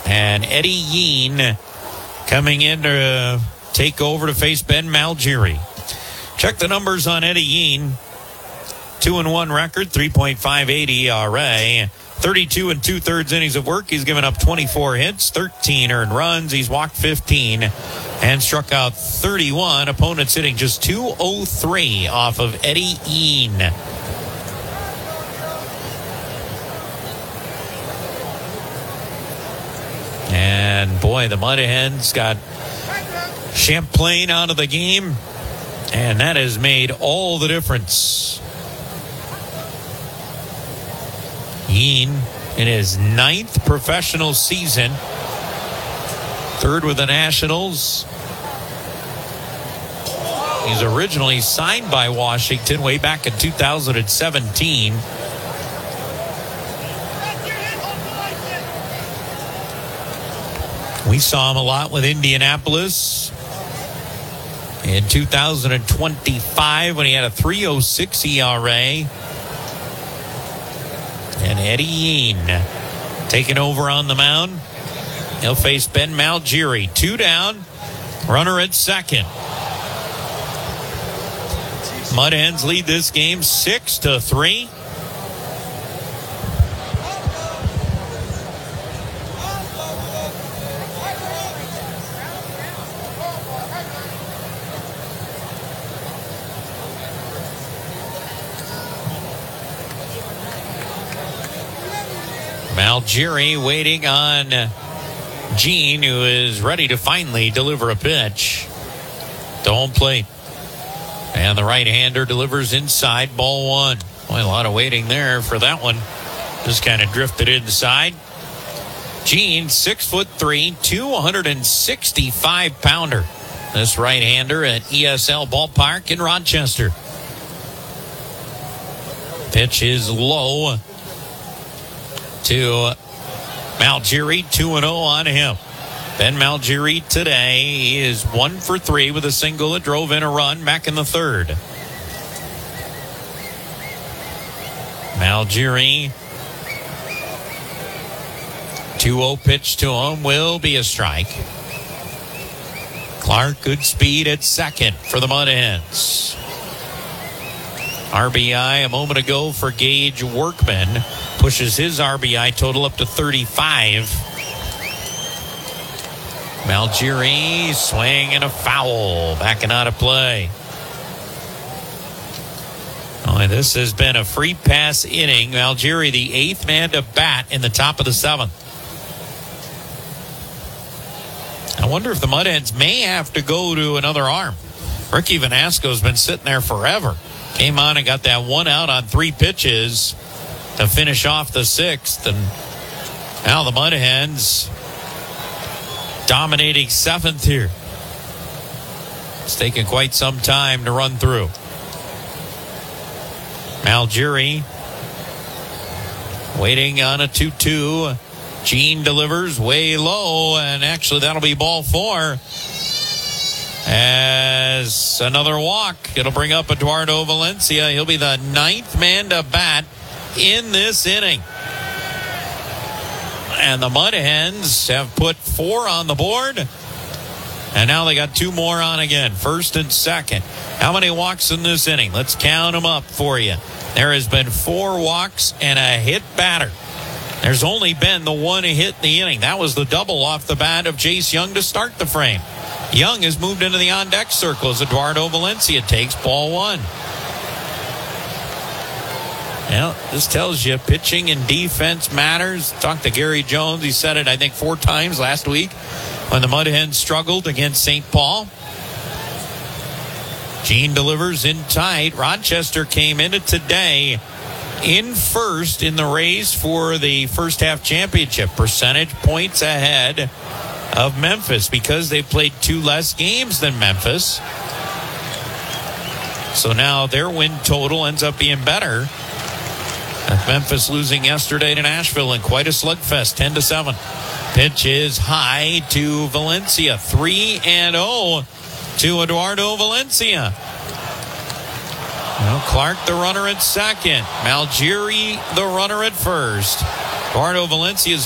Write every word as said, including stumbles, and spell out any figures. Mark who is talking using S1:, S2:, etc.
S1: And Eddie Yeen coming in to take over to face Ben Malgiri. Check the numbers on Eddie Yeen. two and one record, three point five eight E R A. thirty-two and two-thirds innings of work. He's given up twenty-four hits, thirteen earned runs. He's walked fifteen and struck out thirty-one. Opponents hitting just two oh three off of Eddie Yeen. And boy, the Mud Hens got Champlain out of the game, and that has made all the difference. Yeen in his ninth professional season, third with the Nationals. He's originally signed by Washington way back in two thousand seventeen. We saw him a lot with Indianapolis in two thousand twenty-five when he had a three oh six E R A. And Eddie Yeen taking over on the mound. He'll face Ben Malgiri. Two down, runner at second. Mud Hens lead this game six to three. Malgiri waiting on Gene, who is ready to finally deliver a pitch to home plate. And the right-hander delivers inside, ball one. Boy, a lot of waiting there for that one. Just kind of drifted inside. Gene, six foot three, two hundred sixty-five pounder. This right-hander at E S L Ballpark in Rochester. Pitch is low to Malgiri, two and oh on him. Ben Malgiri today is one for three with a single that drove in a run back in the third. Malgiri, two oh pitch to him, will be a strike. Clark, good speed at second for the Mud Hens. R B I a moment ago for Gage Workman. Pushes his R B I total up to thirty-five. Malgiri swing and a foul. Backing out of play. Oh, this has been a free pass inning. Malgiri, the eighth man to bat in the top of the seventh. I wonder if the Mud Hens may have to go to another arm. Ricky Vanasco's been sitting there forever. Came on and got that one out on three pitches to finish off the sixth. And now the Mud Hens dominating seventh here. It's taken quite some time to run through. Malgiri waiting on a two two. Gene delivers way low, and actually that'll be ball four. As another walk, it'll bring up Eduardo Valencia. He'll be the ninth man to bat in this inning. And the Mud Hens have put four on the board. And now they got two more on again, first and second. How many walks in this inning? Let's count them up for you. There has been four walks and a hit batter. There's only been the one hit in the inning. That was the double off the bat of Jace Young to start the frame. Young has moved into the on-deck circle as Eduardo Valencia takes ball one. Well, this tells you pitching and defense matters. Talked to Gary Jones. He said it, I think, four times last week when the Mud Hens struggled against Saint Paul. Gene delivers in tight. Rochester came in it today in first in the race for the first half championship. Percentage points ahead of Memphis because they played two less games than Memphis. So now their win total ends up being better. Memphis losing yesterday to Nashville in quite a slugfest, ten to seven. Pitch is high to Valencia, three and oh to Eduardo Valencia. Well, Clark the runner at second. Malgiri the runner at first. Eduardo Valencia's